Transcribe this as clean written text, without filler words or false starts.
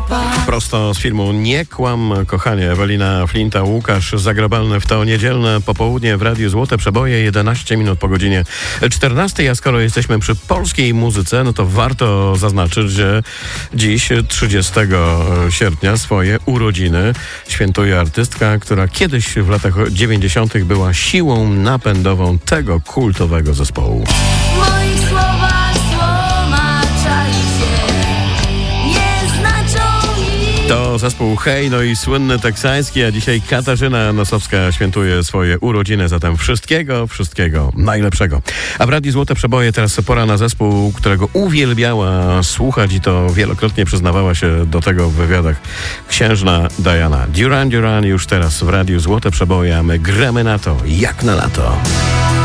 Prosto z filmu Nie kłam, kochanie. Ewelina Flinta, Łukasz Zagrabalny w to niedzielne popołudnie w Radiu Złote Przeboje, 11 minut po godzinie 14. A skoro jesteśmy przy polskiej muzyce, no to warto zaznaczyć, że dziś, 30 sierpnia, swoje urodziny świętuje artystka, która kiedyś w latach 90. była siłą napędową tego kultowego zespołu. Moich słowach słoma czai się, nie znaczą nic. To zespół Hej, no i słynny teksański, a dzisiaj Katarzyna Nosowska świętuje swoje urodziny, zatem wszystkiego najlepszego. A w Radiu Złote Przeboje teraz pora na zespół, którego uwielbiała słuchać i to wielokrotnie przyznawała się do tego w wywiadach, księżna Diana. Duran Duran już teraz w Radiu Złote Przeboje, a my gramy na to jak na lato.